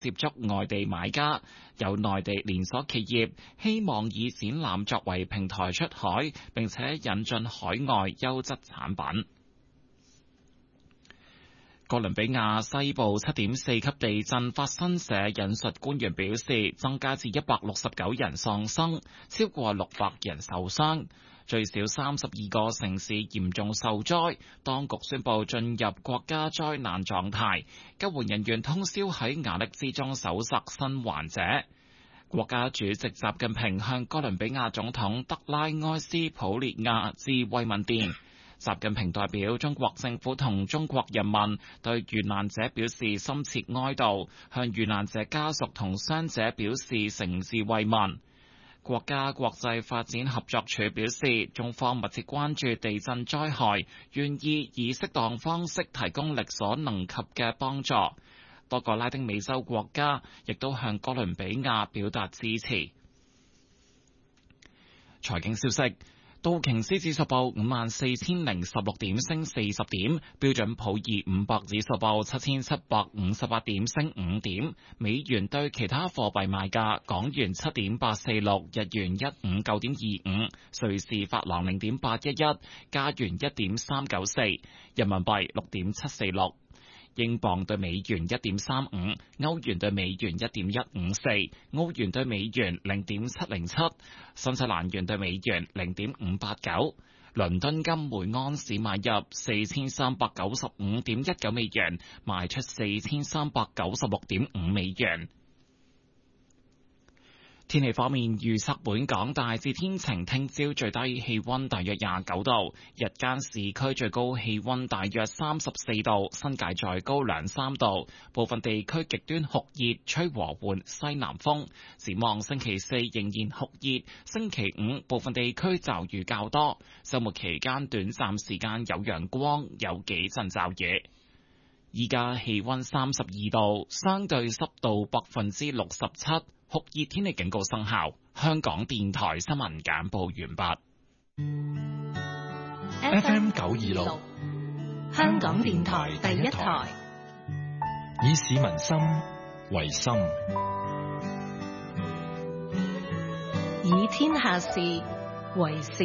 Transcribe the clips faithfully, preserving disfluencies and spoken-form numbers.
接觸外地買家，有內地連鎖企業希望以展覽作為平台出海，並且引進海外優質產品。哥倫比亞西部七點四級地震，法新社引述官員表示，增加至一百六十九人喪生，超過六百人受傷，最少三十二個城市嚴重受災。當局宣布進入國家災難狀態，救援人員通宵喺瓦礫之中搜索生還者。國家主席習近平向哥倫比亞總統德拉埃斯普列亞致慰問電。習近平代表中國政府同中國人民對遇難者表示深切哀悼，向遇難者家屬同傷者表示誠摯慰問。國家國際發展合作署表示，中方密切關注地震災害，願意以適當方式提供力所能及嘅幫助。多個拉丁美洲國家亦都向哥倫比亞表達支持。財經消息。道瓊斯指數報五萬四千零十六點，升四十點；標準普爾五百指數報七千七百五十八點，升五點。美元對其他貨幣賣價：港元七點八四六，日元一五九點二五，瑞士法郎零點八一一，加元一點三九四，人民幣六點七四六。英鎊對美元一點三五，歐元對美元一點一五四，澳元對美元零點七零七，新西蘭元對美元零點五八九。倫敦金每安士買入四千三百九十五點一九美元，賣出四千三百九十六點五美元。天氣方面，預測本港大致天晴，聽朝最低氣溫大約廿九度，日間市區最高氣溫大約三十四度，新界再高兩三度，部分地區極端酷熱，吹和緩西南風。展望星期四仍然酷熱，星期五部分地區驟雨較多，週末期間短暫時間有陽光，有幾陣驟雨。依家氣溫三十二度，相對濕度百分之六十七。酷熱天氣警告生效。香港電台新聞簡報完畢。 F M 九二六，香港電台第一台，以市民心為心，以天下事為事。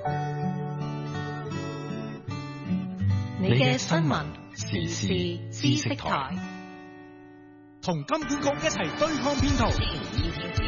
你嘅新聞時事知識台。 同金管局一齊對抗騙徒。